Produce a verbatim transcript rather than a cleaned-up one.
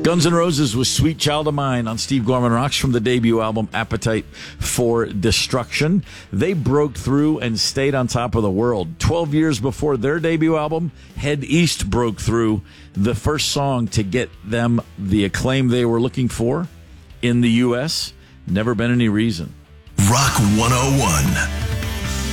Guns N' Roses was Sweet Child of Mine on Steve Gorman Rocks from the debut album Appetite for Destruction. They broke through and stayed on top of the world. Twelve years before their debut album, Head East broke through, the first song to get them the acclaim they were looking for in the U S. Never been any reason. Rock one oh one.